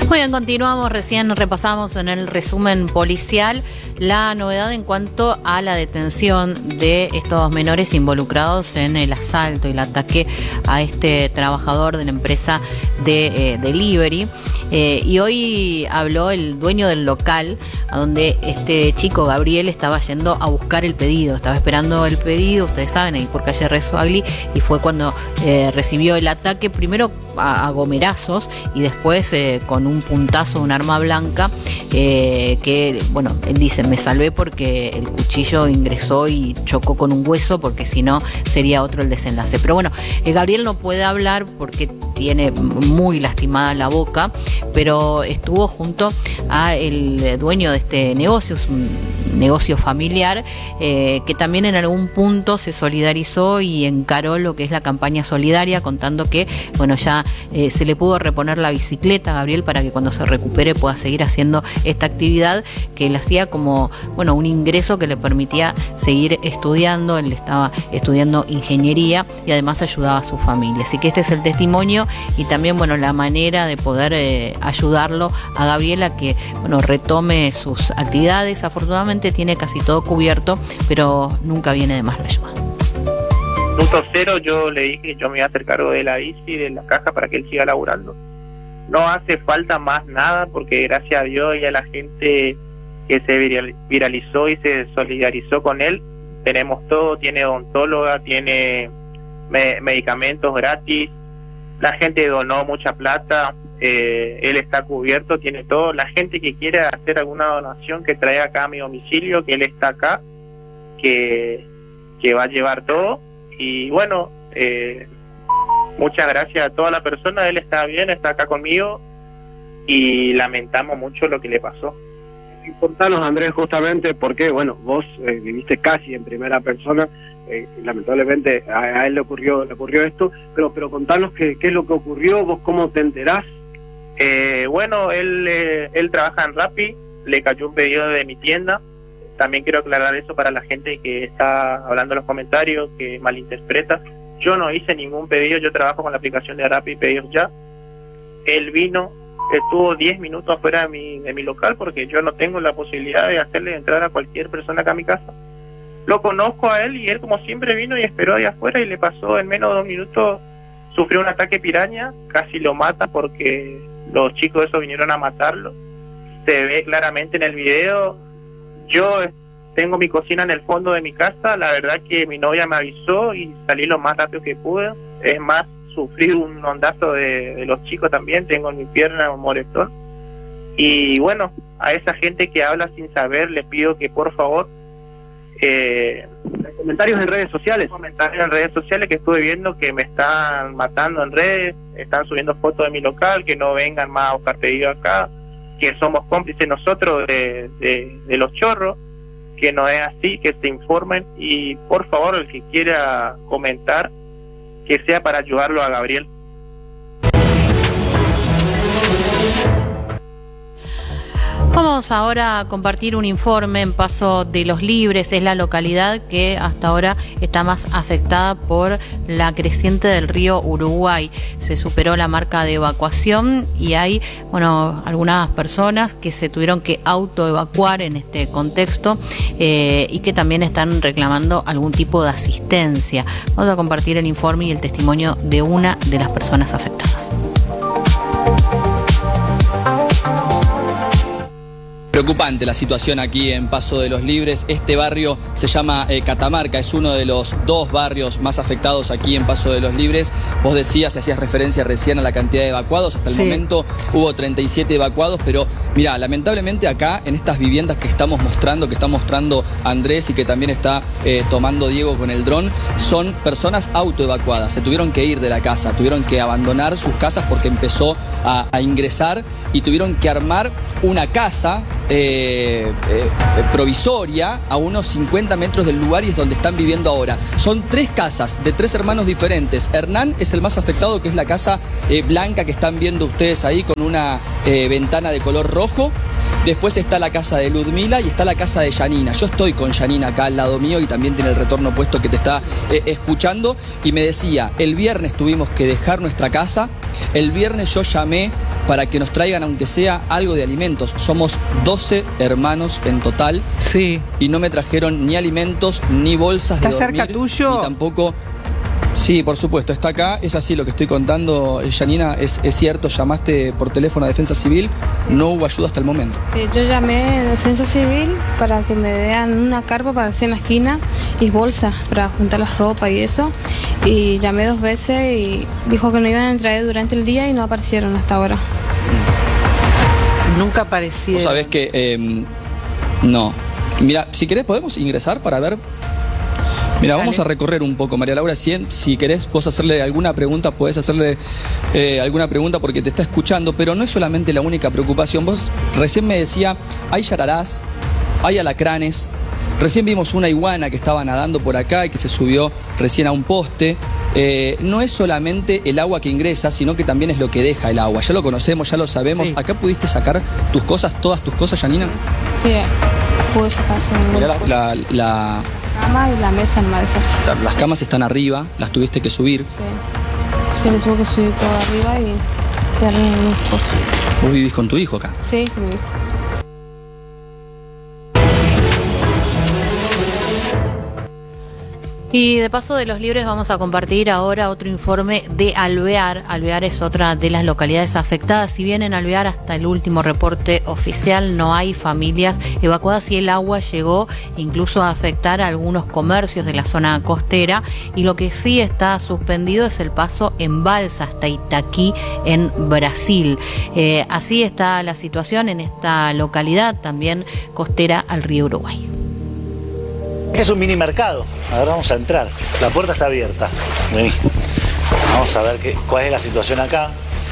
Muy bien, continuamos. Recién repasamos en el resumen policial la novedad en cuanto a la detención de estos menores involucrados en el asalto y el ataque a este trabajador de la empresa de delivery. Y hoy habló el dueño del local a donde este chico, Gabriel, estaba yendo a buscar el pedido. Estaba esperando el pedido, ustedes saben, ahí por calle Rezuagli, y fue cuando recibió el ataque, primero a gomerazos y después con un puntazo de un arma blanca que, bueno, él dice, me salvé porque el cuchillo ingresó y chocó con un hueso, porque si no sería otro el desenlace. Pero bueno, Gabriel no puede hablar porque tiene muy lastimada la boca, pero estuvo junto a el dueño de este negocio, es un negocio familiar, que también en algún punto se solidarizó y encaró lo que es la campaña solidaria, contando que, bueno, ya se le pudo reponer la bicicleta a Gabriel para que cuando se recupere pueda seguir haciendo esta actividad que él hacía como, bueno, un ingreso que le permitía seguir estudiando. Él estaba estudiando ingeniería y además ayudaba a su familia. Así que este es el testimonio y también, bueno, la manera de poder ayudarlo a Gabriel a que, bueno, retome sus actividades. Afortunadamente tiene casi todo cubierto, pero nunca viene de más la ayuda. Minuto cero yo le dije que yo me iba a hacer cargo de la bici, de la caja, para que él siga laburando. No hace falta más nada porque gracias a Dios y a la gente que se viralizó y se solidarizó con él, tenemos todo. Tiene odontóloga, tiene medicamentos gratis, la gente donó mucha plata, él está cubierto, tiene todo. La gente que quiera hacer alguna donación, que traiga acá a mi domicilio, que él está acá, que va a llevar todo. Y bueno, muchas gracias a toda la persona. Él está bien, está acá conmigo y lamentamos mucho lo que le pasó. Y contanos, Andrés, justamente porque, bueno, vos viviste casi en primera persona, lamentablemente a él le ocurrió esto, pero contanos qué es lo que ocurrió, vos cómo te enterás. Bueno, él trabaja en Rappi, le cayó un pedido de mi tienda. También quiero aclarar eso para la gente que está hablando en los comentarios, que malinterpreta. Yo no hice ningún pedido, yo trabajo con la aplicación de Rappi Pedidos Ya. Él vino, estuvo 10 minutos afuera de mi local porque yo no tengo la posibilidad de hacerle entrar a cualquier persona acá a mi casa. Lo conozco a él y él, como siempre, vino y esperó ahí afuera y le pasó en menos de 2 minutos, sufrió un ataque piraña, casi lo mata porque los chicos esos vinieron a matarlo. Se ve claramente en el video. Yo tengo mi cocina en el fondo de mi casa, la verdad que mi novia me avisó y salí lo más rápido que pude. Es más, sufrí un ondazo de los chicos también, tengo en mi pierna un moretón. Y bueno, a esa gente que habla sin saber, le pido que por favor... comentarios en redes sociales. Comentarios en redes sociales que estuve viendo que me están matando en redes, están subiendo fotos de mi local, que no vengan más a buscar pedido acá, que somos cómplices nosotros de los chorros, que no es así, que se informen y por favor el que quiera comentar, que sea para ayudarlo a Gabriel. Vamos ahora a compartir un informe en Paso de los Libres. Es la localidad que hasta ahora está más afectada por la creciente del río Uruguay. Se superó la marca de evacuación y hay, bueno, algunas personas que se tuvieron que autoevacuar en este contexto y que también están reclamando algún tipo de asistencia. Vamos a compartir el informe y el testimonio de una de las personas afectadas. Preocupante la situación aquí en Paso de los Libres. Este barrio se llama Catamarca, es uno de los 2 barrios más afectados aquí en Paso de los Libres. Vos decías, hacías referencia recién a la cantidad de evacuados. Hasta el momento hubo 37 evacuados, pero mirá, lamentablemente acá en estas viviendas que estamos mostrando, que está mostrando Andrés y que también está tomando Diego con el dron, son personas autoevacuadas. Se tuvieron que ir de la casa, tuvieron que abandonar sus casas porque empezó a ingresar y tuvieron que armar una casa provisoria a unos 50 metros del lugar y es donde están viviendo ahora. Son 3 casas de 3 hermanos diferentes. Hernán es el más afectado, que es la casa blanca que están viendo ustedes ahí con una ventana de color rojo. Después está la casa de Ludmila y está la casa de Yanina. Yo estoy con Yanina acá al lado mío y también tiene el retorno puesto que te está escuchando. Y me decía, el viernes tuvimos que dejar nuestra casa. El viernes yo llamé para que nos traigan, aunque sea algo de alimentos. Somos 12 hermanos en total. Sí. Y no me trajeron ni alimentos, ni bolsas de dormir. ¿Está cerca tuyo? Ni tampoco... Sí, por supuesto, está acá, es así lo que estoy contando, Janina, es cierto, llamaste por teléfono a Defensa Civil, no hubo ayuda hasta el momento. Sí, yo llamé a Defensa Civil para que me den una carpa para hacer en la esquina y bolsas para juntar la ropa y eso, y llamé 2 veces y dijo que no iban a entrar durante el día y no aparecieron hasta ahora. Nunca aparecieron. Vos sabés que, no, mira, si querés podemos ingresar para ver. Mira, vamos a recorrer un poco, María Laura. Si querés vos hacerle alguna pregunta, podés hacerle alguna pregunta porque te está escuchando, pero no es solamente la única preocupación. Vos recién me decía, hay yararás, hay alacranes, recién vimos una iguana que estaba nadando por acá y que se subió recién a un poste. No es solamente el agua que ingresa, sino que también es lo que deja el agua. Ya lo conocemos, ya lo sabemos. Sí. ¿Acá pudiste sacar tus cosas, todas tus cosas, Janina? Sí, pude sacar. Mirá la cama y la mesa no me dejé. Las camas están arriba, las tuviste que subir. Sí, se le tuvo que subir todo arriba y quedaron en unas cosas. ¿Vos vivís con tu hijo acá? Sí, con mi hijo. Y de Paso de los Libres vamos a compartir ahora otro informe de Alvear. Alvear es otra de las localidades afectadas. Si bien en Alvear hasta el último reporte oficial no hay familias evacuadas y el agua llegó incluso a afectar a algunos comercios de la zona costera, y lo que sí está suspendido es el paso en balsa hasta Itaquí en Brasil. Así está la situación en esta localidad también costera al río Uruguay. Este es un mini mercado. A ver, vamos a entrar. La puerta está abierta. Vení. Vamos a ver cuál es la situación acá.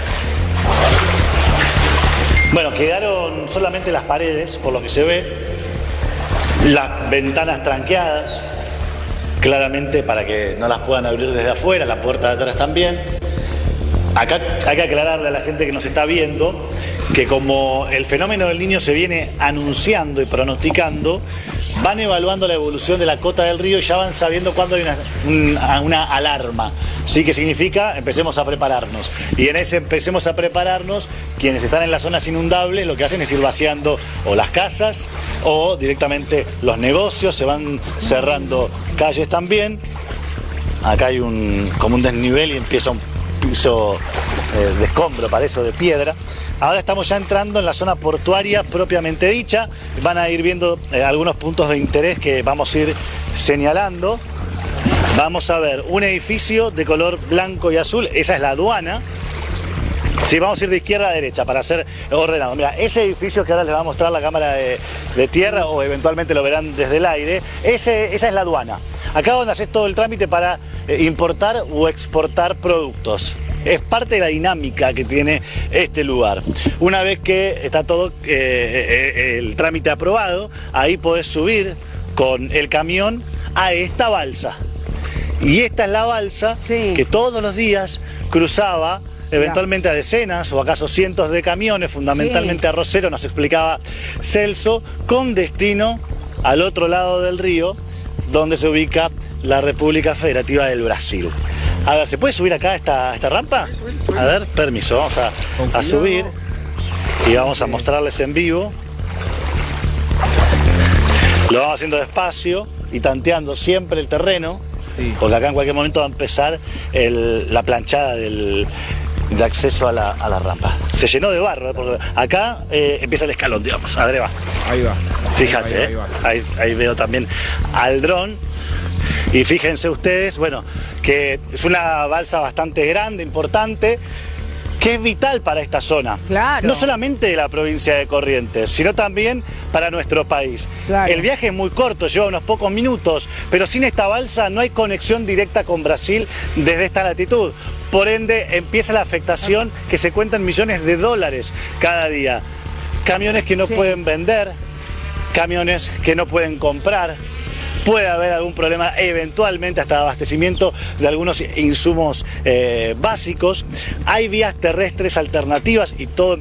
Bueno, quedaron solamente las paredes, por lo que se ve. Las ventanas tranqueadas, claramente para que no las puedan abrir desde afuera. La puerta de atrás también. Acá hay que aclararle a la gente que nos está viendo que como el fenómeno del Niño se viene anunciando y pronosticando, van evaluando la evolución de la cota del río y ya van sabiendo cuándo hay una alarma. ¿Sí? Que significa empecemos a prepararnos. Y en ese empecemos a prepararnos, quienes están en las zonas inundables lo que hacen es ir vaciando o las casas o directamente los negocios, se van cerrando calles también. Acá hay como un desnivel y empieza un piso de escombro, para eso, de piedra. Ahora estamos ya entrando en la zona portuaria propiamente dicha. Van a ir viendo algunos puntos de interés que vamos a ir señalando. Vamos a ver un edificio de color blanco y azul, esa es la aduana. Sí, vamos a ir de izquierda a derecha para ser ordenado. Mira, ese edificio que ahora les va a mostrar la cámara de tierra o eventualmente lo verán desde el aire, esa es la aduana. Acá donde haces todo el trámite para importar o exportar productos. Es parte de la dinámica que tiene este lugar. Una vez que está todo el trámite aprobado, ahí podés subir con el camión a esta balsa. Y esta es la balsa que todos los días cruzaba eventualmente a decenas o acaso cientos de camiones, fundamentalmente arroceros, nos explicaba Celso, con destino al otro lado del río, donde se ubica la República Federativa del Brasil. A ver, ¿se puede subir acá esta rampa? A ver, permiso, vamos a subir y vamos a mostrarles en vivo. Lo vamos haciendo despacio y tanteando siempre el terreno, porque acá en cualquier momento va a empezar la planchada de acceso a la rampa. Se llenó de barro, porque acá empieza el escalón, digamos. A ver, va. Ahí va. Fíjate, ahí va. Ahí veo también al dron. Y fíjense ustedes, bueno, que es una balsa bastante grande, importante, que es vital para esta zona. Claro. No solamente de la provincia de Corrientes, sino también para nuestro país. Claro. El viaje es muy corto, lleva unos pocos minutos, pero sin esta balsa no hay conexión directa con Brasil desde esta latitud. Por ende, empieza la afectación que se cuenta en millones de dólares cada día. Camiones que no pueden vender, camiones que no pueden comprar. Puede haber algún problema eventualmente hasta abastecimiento de algunos insumos básicos. Hay vías terrestres alternativas y todo